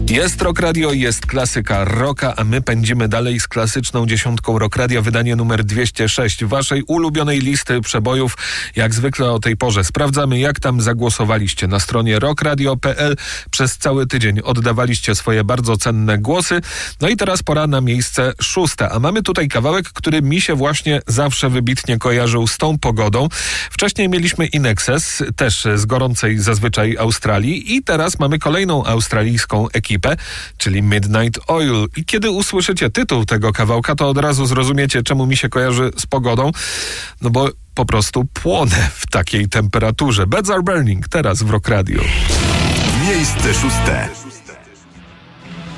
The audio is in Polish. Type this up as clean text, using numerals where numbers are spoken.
Jest Rock Radio, jest klasyka rocka, a my pędzimy dalej z klasyczną dziesiątką Rock Radio, wydanie numer 206 waszej ulubionej listy przebojów. Jak zwykle o tej porze sprawdzamy, jak tam zagłosowaliście na stronie rockradio.pl. Przez cały tydzień oddawaliście swoje bardzo cenne głosy. No i teraz pora na miejsce 6. A mamy tutaj kawałek, który mi się właśnie zawsze wybitnie kojarzył z tą pogodą. Wcześniej mieliśmy In Excess, też z gorącej zazwyczaj Australii, i teraz mamy kolejną australijską ekipę, czyli Midnight Oil. I kiedy usłyszycie tytuł tego kawałka, to od razu zrozumiecie, czemu mi się kojarzy z pogodą. No bo po prostu płonę w takiej temperaturze. Beds Are Burning teraz w Rock Radio. Miejsce 6.